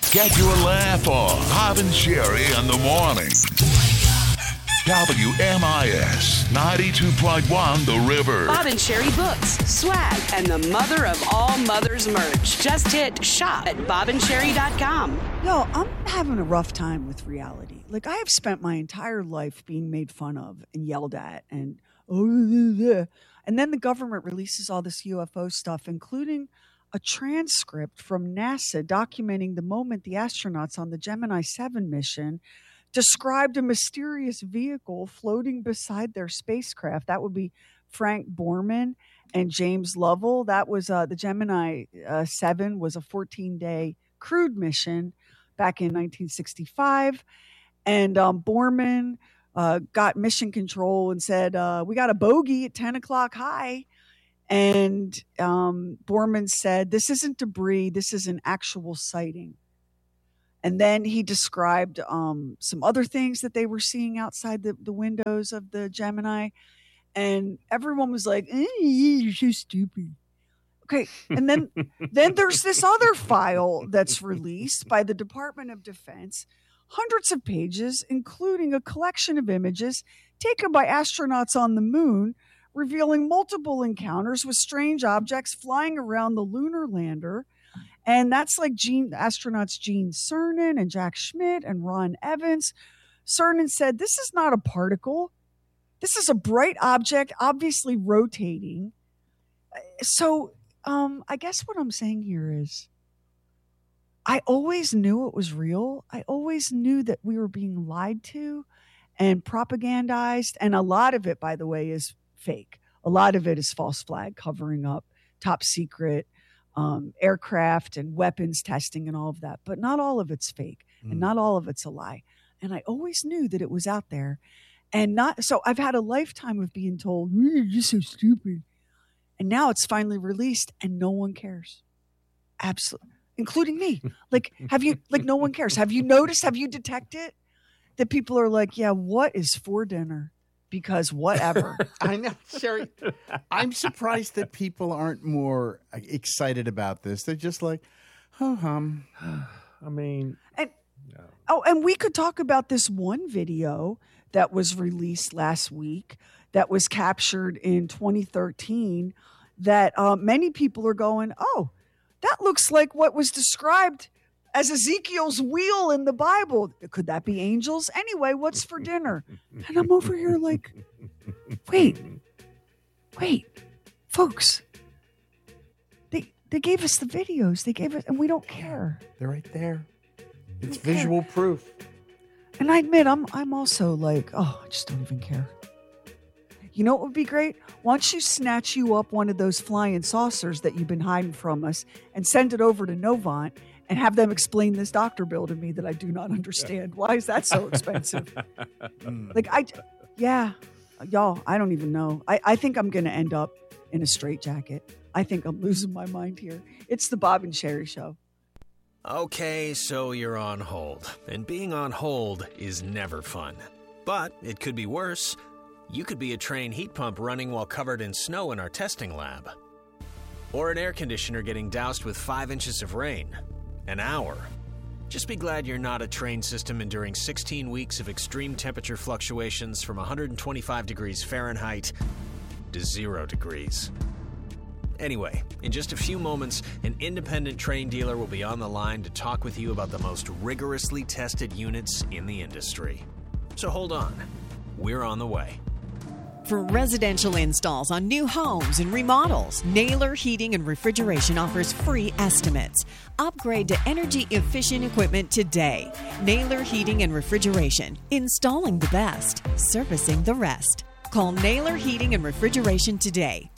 Get your laugh on. Bob and Sherry in the morning. WMIS 92.1 The River. Bob and Sherry books, swag, and the mother of all mothers merch. Just hit shop at bobandsherry.com. Yo, I'm having a rough time with reality. Like, I have spent my entire life being made fun of and yelled at and then the government releases all this UFO stuff, including a transcript from NASA documenting the moment the astronauts on the Gemini 7 mission described a mysterious vehicle floating beside their spacecraft. That would be Frank Borman and James Lovell. That was the Gemini 7 was a 14-day crewed mission back in 1965. And Borman got mission control and said, we got a bogey at 10 o'clock high. And Borman said, this isn't debris. This is an actual sighting. And then he described some other things that they were seeing outside the windows of the Gemini. And everyone was like, you're so stupid. Okay. And then there's this other file that's released by the Department of Defense, hundreds of pages, including a collection of images taken by astronauts on the moon, revealing multiple encounters with strange objects flying around the lunar lander. And that's like astronauts Gene Cernan and Jack Schmitt and Ron Evans. Cernan said, this is not a particle. This is a bright object, obviously rotating. So I guess what I'm saying here is I always knew it was real. I always knew that we were being lied to and propagandized. And a lot of it, by the way, is fake. A lot of it is false flag, covering up top secret aircraft and weapons testing and all of that. But not all of it's fake and not all of it's a lie. And I always knew that it was out there. And so I've had a lifetime of being told, you're just so stupid. And now it's finally released and no one cares. Absolutely. Including me. No one cares. Have you noticed? Have you detected that people are like, yeah, what is for dinner? Because whatever. I know, Sherry. I'm surprised that people aren't more excited about this. They're just like, I mean. And we could talk about this one video that was released last week that was captured in 2013 that many people are going, oh, that looks like what was described as Ezekiel's wheel in the Bible. Could that be angels? Anyway, what's for dinner? And I'm over here like, wait, folks. They gave us the videos. They gave us, and we don't care. They're right there. It's visual proof. And I admit, I'm also like, I just don't even care. You know what would be great? Why don't you snatch you up one of those flying saucers that you've been hiding from us and send it over to Novant and have them explain this doctor bill to me that I do not understand. Why is that so expensive? Y'all, I don't even know. I think I'm going to end up in a straitjacket. I think I'm losing my mind here. It's the Bob and Sherry Show. Okay, so you're on hold. And being on hold is never fun. But it could be worse. You could be a train heat pump running while covered in snow in our testing lab. Or an air conditioner getting doused with 5 inches of rain. An hour. Just be glad you're not a train system enduring 16 weeks of extreme temperature fluctuations from 125 degrees Fahrenheit to 0 degrees. Anyway, in just a few moments, an independent train dealer will be on the line to talk with you about the most rigorously tested units in the industry. So hold on. We're on the way. For residential installs on new homes and remodels, Naylor Heating and Refrigeration offers free estimates. Upgrade to energy-efficient equipment today. Naylor Heating and Refrigeration. Installing the best. Servicing the rest. Call Naylor Heating and Refrigeration today.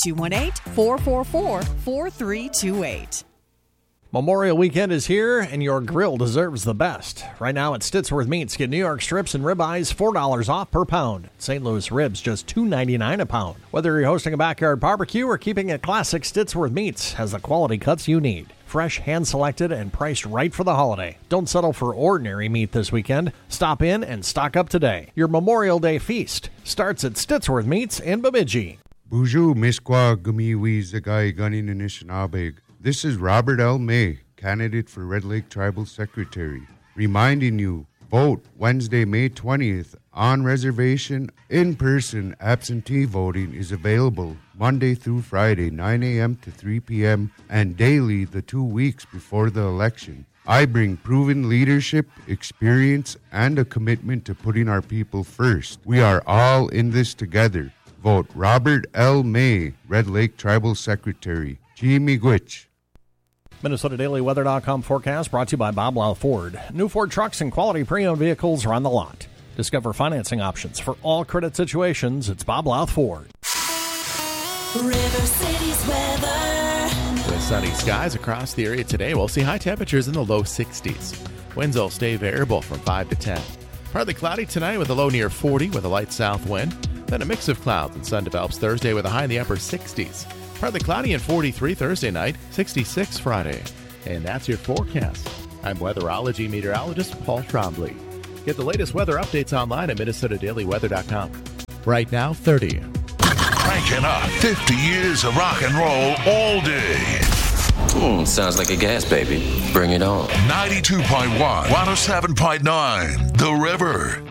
218-444-4328. Memorial Weekend is here, and your grill deserves the best. Right now at Stittsworth Meats, get New York strips and ribeyes $4 off per pound. St. Louis ribs just $2.99 a pound. Whether you're hosting a backyard barbecue or keeping it classic, Stittsworth Meats has the quality cuts you need. Fresh, hand-selected, and priced right for the holiday. Don't settle for ordinary meat this weekend. Stop in and stock up today. Your Memorial Day feast starts at Stittsworth Meats in Bemidji. Bonjour, Mesqua Gumi Zagai Ganin Anishinabeg. This is Robert L. May, candidate for Red Lake Tribal Secretary. Reminding you, vote Wednesday, May 20th on reservation. In-person absentee voting is available Monday through Friday, 9 a.m. to 3 p.m. and daily the 2 weeks before the election. I bring proven leadership, experience, and a commitment to putting our people first. We are all in this together. Vote Robert L. May, Red Lake Tribal Secretary. Miigwech. MinnesotaDailyWeather.com forecast brought to you by Bob Lau Ford. New Ford trucks and quality pre-owned vehicles are on the lot. Discover financing options for all credit situations. It's Bob Lau Ford. River City's weather. With sunny skies across the area today, we'll see high temperatures in the low 60s. Winds will stay variable from 5 to 10. Partly cloudy tonight with a low near 40 with a light south wind. Then a mix of clouds and sun develops Thursday with a high in the upper 60s. Partly cloudy and 43 Thursday night, 66 Friday. And that's your forecast. I'm weatherology meteorologist Paul Trombley. Get the latest weather updates online at MinnesotaDailyWeather.com. Right now, 30. Cranking up 50 years of rock and roll all day. Sounds like a gas baby. Bring it on. 92.1, 107.9, The River.